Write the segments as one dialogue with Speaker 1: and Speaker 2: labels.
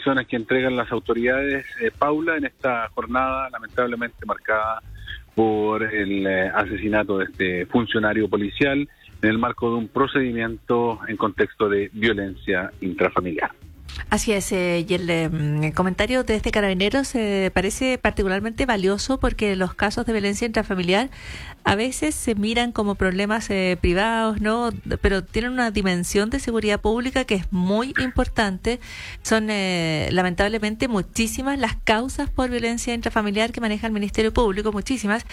Speaker 1: reflexiones que entregan las autoridades, Paula, en esta jornada lamentablemente marcada por el asesinato de este funcionario policial en el marco de un procedimiento en contexto de violencia intrafamiliar.
Speaker 2: Así es, y el comentario de este Carabineros parece particularmente valioso porque los casos de violencia intrafamiliar a veces se miran como problemas privados, ¿no? Pero tienen una dimensión de seguridad pública que es muy importante. Son lamentablemente muchísimas las causas por violencia intrafamiliar que maneja el Ministerio Público, muchísimas.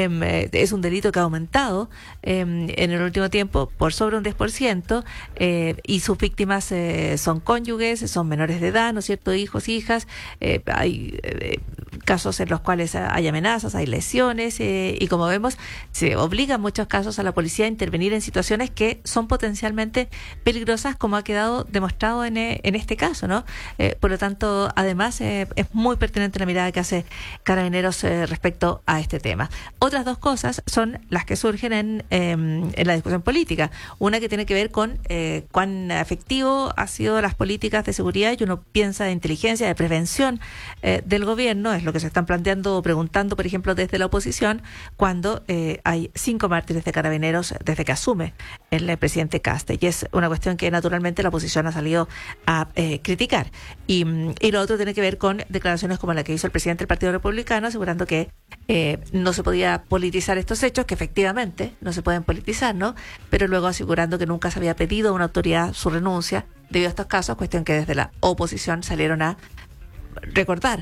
Speaker 2: Es un delito que ha aumentado en el último tiempo por sobre un 10%, y sus víctimas son cónyuges, son menores de edad, ¿no es cierto?, hijos, hijas. Hay casos en los cuales hay amenazas, hay lesiones, y como vemos, se obliga en muchos casos a la policía a intervenir en situaciones que son potencialmente peligrosas, como ha quedado demostrado en este caso, ¿no? Por lo tanto, además, es muy pertinente la mirada que hace Carabineros respecto a este tema. Otras dos cosas son las que surgen en la discusión política. Una que tiene que ver con cuán efectivo han sido las políticas de seguridad, y uno piensa de inteligencia, de prevención del gobierno, es lo que se están planteando o preguntando, por ejemplo, desde la oposición, cuando hay 5 mártires de Carabineros desde que asume el presidente Kast, y es una cuestión que naturalmente la oposición ha salido a criticar. Y lo otro tiene que ver con declaraciones como la que hizo el presidente del Partido Republicano, asegurando que no se podía politizar estos hechos, que efectivamente no se pueden politizar, ¿no? Pero luego asegurando que nunca se había pedido a una autoridad su renuncia debido a estos casos, cuestión que desde la oposición salieron a recordar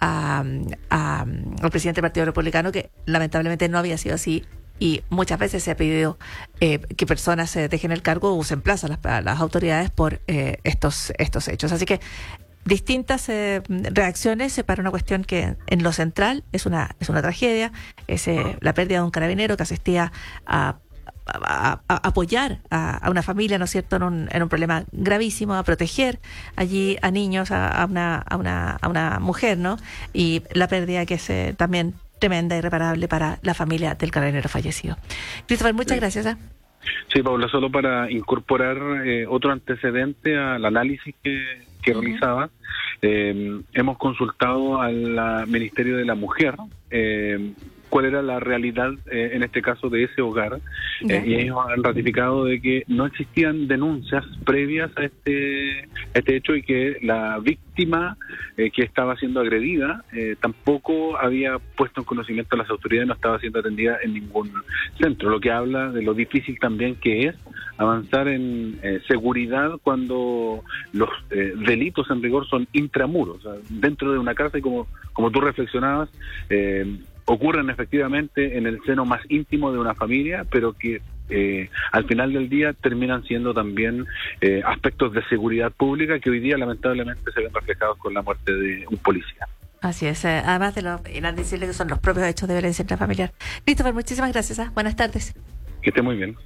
Speaker 2: al presidente del Partido Republicano que lamentablemente no había sido así, y muchas veces se ha pedido que personas dejen el cargo o se emplazan a las autoridades por estos hechos. Así que distintas reacciones para una cuestión que en lo central es una tragedia, es la pérdida de un carabinero que asistía a apoyar a una familia, ¿no es cierto?, en un problema gravísimo, a proteger allí a niños, a una mujer, ¿no? Y la pérdida que es también tremenda, irreparable para la familia del carabinero fallecido. Christopher, muchas gracias.
Speaker 1: Sí, Paula, solo para incorporar otro antecedente al análisis que realizaba, hemos consultado al Ministerio de la Mujer cuál era la realidad en este caso de ese hogar, y ellos han ratificado de que no existían denuncias previas a este hecho, y que la víctima que estaba siendo agredida tampoco había puesto en conocimiento a las autoridades, no estaba siendo atendida en ningún centro, lo que habla de lo difícil también que es avanzar en seguridad cuando los delitos en rigor son intramuros, o sea, dentro de una casa, y como tú reflexionabas, ocurren efectivamente en el seno más íntimo de una familia, pero que al final del día terminan siendo también aspectos de seguridad pública que hoy día lamentablemente se ven reflejados con la muerte de un policía.
Speaker 2: Así es, además de lo inadmisible que son los propios hechos de violencia intrafamiliar. Christopher, muchísimas gracias. Buenas tardes.
Speaker 1: Que esté muy bien.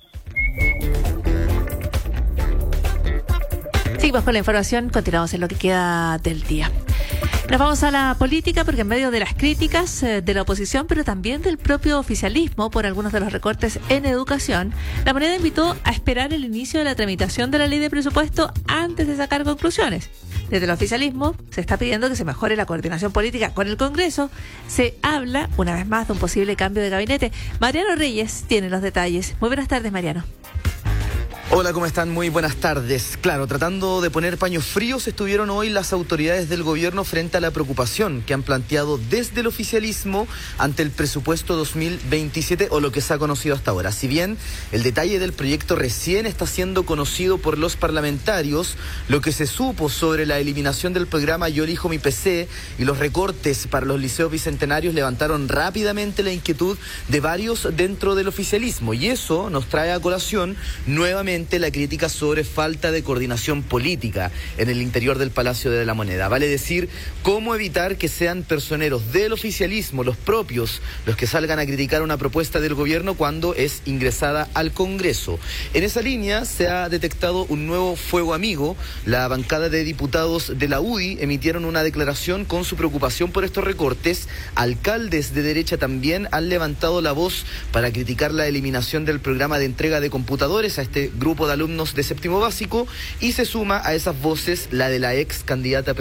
Speaker 2: Seguimos con la información, continuamos en lo que queda del día. Nos vamos a la política porque en medio de las críticas de la oposición, pero también del propio oficialismo por algunos de los recortes en educación, La Moneda invitó a esperar el inicio de la tramitación de la ley de presupuesto antes de sacar conclusiones. Desde el oficialismo se está pidiendo que se mejore la coordinación política con el Congreso. Se habla, una vez más, de un posible cambio de gabinete. Mariano Reyes tiene los detalles. Muy buenas tardes, Mariano.
Speaker 3: Hola, ¿cómo están? Muy buenas tardes. Claro, tratando de poner paños fríos estuvieron hoy las autoridades del gobierno frente a la preocupación que han planteado desde el oficialismo ante el presupuesto 2027, o lo que se ha conocido hasta ahora. Si bien el detalle del proyecto recién está siendo conocido por los parlamentarios, lo que se supo sobre la eliminación del programa Yo Elijo Mi PC y los recortes para los liceos bicentenarios levantaron rápidamente la inquietud de varios dentro del oficialismo, y eso nos trae a colación nuevamente la crítica sobre falta de coordinación política en el interior del Palacio de la Moneda. Vale decir, cómo evitar que sean personeros del oficialismo, los propios, los que salgan a criticar una propuesta del gobierno cuando es ingresada al Congreso. En esa línea se ha detectado un nuevo fuego amigo. La bancada de diputados de la UDI emitieron una declaración con su preocupación por estos recortes. Alcaldes de derecha también han levantado la voz para criticar la eliminación del programa de entrega de computadores a este grupo de alumnos de séptimo básico, y se suma a esas voces la de la ex candidata